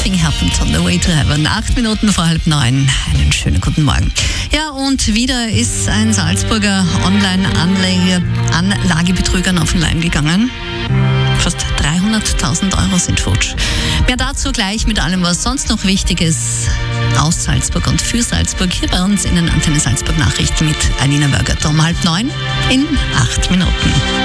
Nothing Happened on the Way to Heaven. 8 Minuten vor 8:30. Einen schönen guten Morgen. Ja, und wieder ist ein Salzburger Online-Anlagebetrügern auf den Leim gegangen. Fast 300.000 Euro sind futsch. Mehr dazu gleich mit allem, was sonst noch wichtig ist aus Salzburg und für Salzburg. Hier bei uns in den Antenne Salzburg Nachrichten mit Alina Wörgert um 8:30 in 8 Minuten.